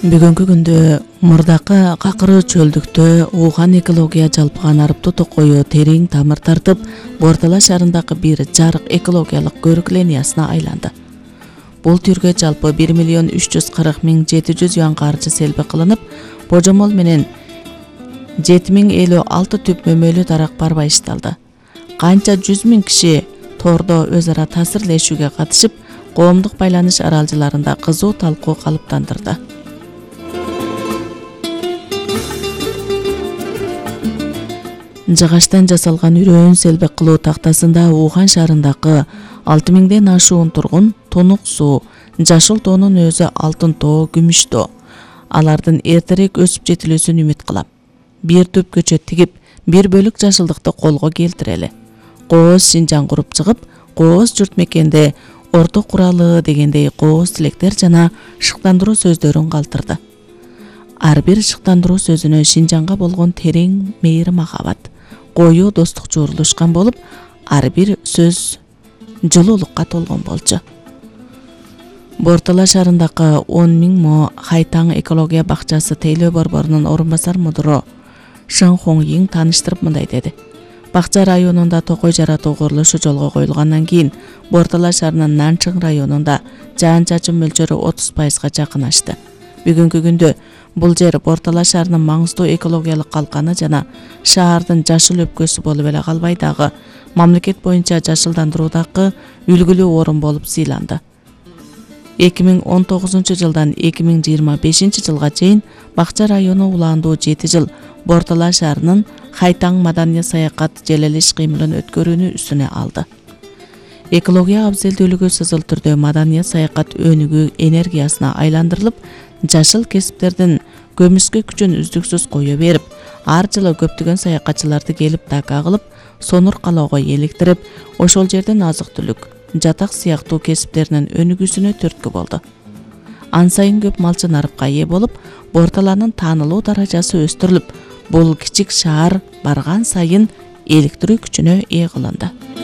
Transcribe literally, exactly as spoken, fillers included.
Бүгүнкү күндө мурдакы какыры чөлдүктө Ухань экология жалпыган арыптуу токою терең тамыр тартып, Бортала шаарындагы бир жарык экологиялык көрүк линиясына айланды. Бул түргө жалпы бир миллион үч жүз кырк миң жети жүз юан каржы селби кылынып, божомол менен жети миң элүү алты түп мөмөлүү дарак барбайышталды. Канча жүз миң киши тордо өз ара таасирлешүүгө катышып, коомдук байланыш аралжыларында кызуу талкуу калыптандырды. Жыгачтан жасалган үрөөн селбек кылуу тактасында Ухань шаарындагы алты миңден ашуун тургун тунук суу, жашыл тоонун өзү алтын тоо, күмүш тоо. Алардын эртерээк өсүп жетилүүсүн үмүт кылам. Бир түп көчөт тигип, бир бөлүк жашылдыкты колго келтирели. Кооз Шинжаң куруп чыгып, кооз журт мекенде орто куралы дегендей кооз тилектер жана шыктандыруу сөздөрүн калтырды. Ар бир шыктандыруу сөзүнө Шинжаңга болгон терең мейир махабат, коюу достук жуурулушкан болуп, ар бир сөз жылуулукка толгон болчу. Бортала шаарындагы он миң мо Хайтаң экология бакчасы тейлөө борборунун орун басар мудуру Шың Хоңйиң тааныштырып мындай деди. Бакча районунда токой жаратуу курулушу жолго коюлгандан кийин Бортала шаарынын Нанчың районунда жаан-чачын мөлчөрү отуз пайызга жакынашты. Бүгүнкү күндө бул жер Бортала шаарынын маңыздуу экологиялык калканы жана шаардын жашыл өпкөсү болуп эле калбай дагы мамлекет боюнча жашылдандыруудагы үлгүлүү орун болуп сыйланды. эки миң он тогузунчу жылдан эки миң жыйырма бешинчи жылга чейин Бакча району улаандуу жети жыл Бортала шаарынын Хайтаң маданий саякат желел иш кыймылын өткөрүүнү үстүнө алды. Экология абзелдүүлүгү сызыл түрдө маданий саякат өнүгүү энергиясына айландырылып, жашыл кесиптердин көмүскө күчүн үздүксүз кое берип, ар жылы көптөгөн саякатчыларды келип така кылып, сонур калоого эликтирип, ошол жердин азык-түлүк, жатак сыяктуу кесиптеринин өнүгүүсүнө түрткү болду. Ан сайын көп малчы нарыпка ээ болуп, Борталанын таанылуу даражасы өстүрүлүп, бул кичик шаар барган сайын эликтирүү күчүнө ээ кылынды.